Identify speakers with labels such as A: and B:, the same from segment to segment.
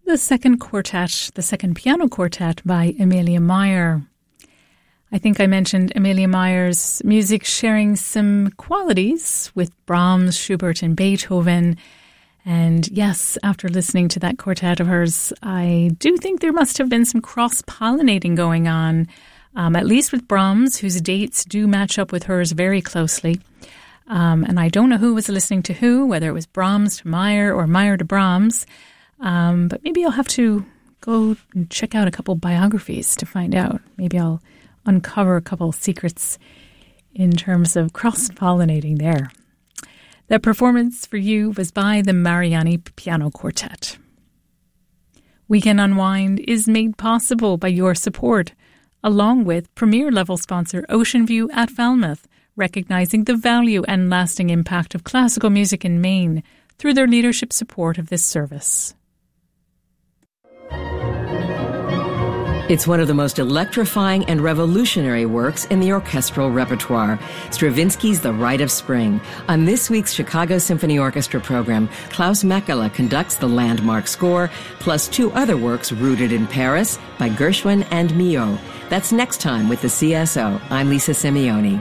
A: The second piano quartet by Amelia Meyer. I think I mentioned Amelia Meyer's music sharing some qualities with Brahms, Schubert and Beethoven. And yes, after listening to that quartet of hers, I do think there must have been some cross-pollinating going on, at least with Brahms, whose dates do match up with hers very closely. And I don't know who was listening to who, whether it was Brahms to Meyer or Meyer to Brahms. But maybe I'll have to go and check out a couple biographies to find out. Maybe I'll uncover a couple secrets in terms of cross-pollinating there. That performance for you was by the Mariani Piano Quartet. Weekend Unwind is made possible by your support, along with premier-level sponsor Ocean View at Falmouth, recognizing the value and lasting impact of classical music in Maine through their leadership support of this service.
B: It's one of the most electrifying and revolutionary works in the orchestral repertoire, Stravinsky's The Rite of Spring. On this week's Chicago Symphony Orchestra program, Klaus Mekela conducts the landmark score, plus two other works rooted in Paris by Gershwin and Milhaud. That's next time with the CSO. I'm Lisa Simeoni.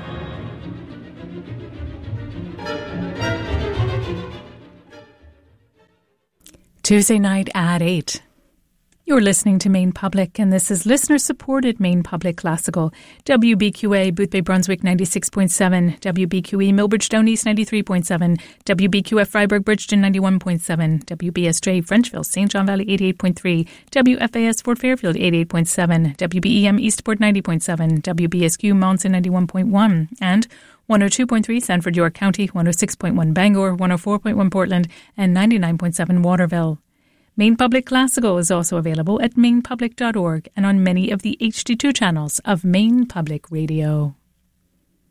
A: Tuesday night at 8. You're listening to Maine Public, and this is listener-supported Maine Public Classical. WBQA, Boothbay Brunswick 96.7, WBQE, Millbridge Down East 93.7, WBQF Freiburg Bridgeton 91.7, WBSJ Frenchville St. John Valley 88.3, WFAS Fort Fairfield 88.7, WBEM Eastport 90.7, WBSQ Monson 91.1, and 102.3 Sanford York County, 106.1 Bangor, 104.1 Portland, and 99.7 Waterville. Maine Public Classical is also available at mainepublic.org and on many of the HD2 channels of Maine Public Radio.